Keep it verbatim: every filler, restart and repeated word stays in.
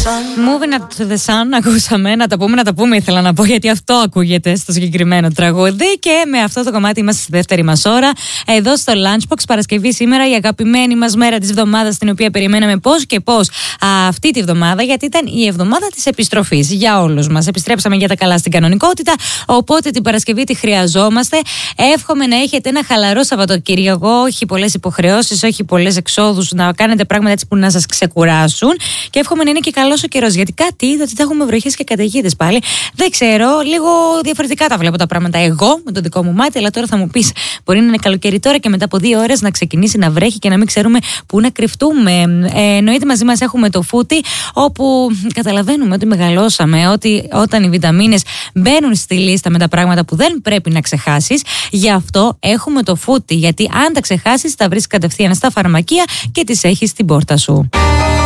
Moving to the Sun, ακούσαμε. Να τα πούμε, να τα πούμε, ήθελα να πω, γιατί αυτό ακούγεται στο συγκεκριμένο τραγούδι. Και με αυτό το κομμάτι είμαστε στη δεύτερη μας ώρα. Εδώ στο Lunchbox, Παρασκευή σήμερα, η αγαπημένη μας μέρα της εβδομάδας, την οποία περιμέναμε πώς και πώς αυτή τη εβδομάδα, γιατί ήταν η εβδομάδα της επιστροφής για όλους μας. Επιστρέψαμε για τα καλά στην κανονικότητα, οπότε την Παρασκευή τη χρειαζόμαστε. Εύχομαι να έχετε ένα χαλαρό Σαββατοκύριακο, όχι πολλές υποχρεώσεις, όχι πολλές εξόδους, να κάνετε πράγματα έτσι που να σας ξεκουράσουν. Και εύχομαι να είναι και καλός ο καιρός, γιατί κάτι είδα ότι θα έχουμε βροχές και καταιγίδες πάλι. Δεν ξέρω, λίγο διαφορετικά τα βλέπω τα πράγματα εγώ με το δικό μου μάτι, αλλά τώρα θα μου πεις, μπορεί να είναι καλοκαίρι τώρα και μετά από δύο ώρες να ξεκινήσει να βρέχει και να μην ξέρουμε πού να κρυφτούμε. Ε, εννοείται μαζί μας έχουμε το φούτι, όπου καταλαβαίνουμε ότι μεγαλώσαμε, ότι όταν οι βιταμίνες μπαίνουν στη λίστα με τα πράγματα που δεν πρέπει να ξεχάσεις. Γι' αυτό έχουμε το φούτι, γιατί αν τα ξεχάσεις, τα βρεις κατευθείαν στα φαρμακεία και τις έχεις στην πόρτα σου.